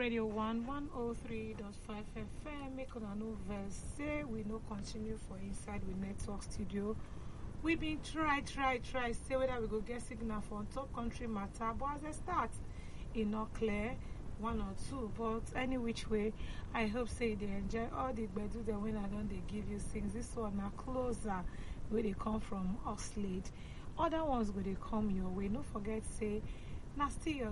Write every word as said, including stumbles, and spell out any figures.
Radio one one oh three point five F M. Make una no verse. Say we no continue for inside with network studio. We been try, try, try. Say whether we go get signal for top country matter, but as a start, it not clear. One or two, but any which way, I hope say they enjoy all the gbedu the when I don't they give you things. This one are closer where they come from Oxlade. Other ones where they come your way. Don't forget say nasty your